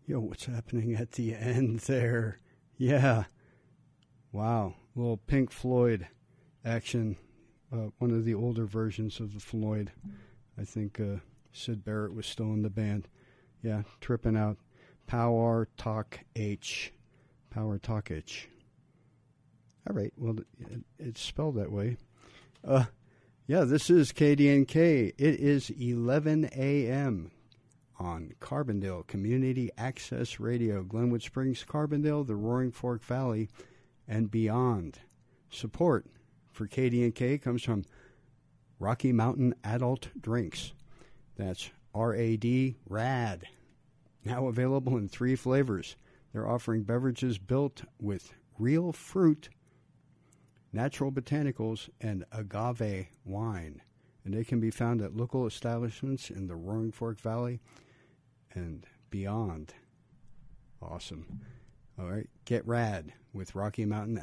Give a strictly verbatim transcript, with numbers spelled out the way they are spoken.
Yo, what's happening at the end there? Yeah. Wow. A little Pink Floyd action. Uh, one of the older versions of the Floyd. I think uh, Sid Barrett was still in the band. Yeah, tripping out. Power Talk H. Power Talk H. All right. Well, it, it's spelled that way. Uh, yeah, this is K D N K. It is eleven a.m. on Carbondale Community Access Radio, Glenwood Springs, Carbondale, the Roaring Fork Valley, and beyond. Support for K D N K comes from Rocky Mountain Adult Drinks. That's R A D, RAD. Now available in three flavors. They're offering beverages built with real fruit, natural botanicals, and agave wine. And they can be found at local establishments in the Roaring Fork Valley and beyond. Awesome. All right, get rad with Rocky Mountain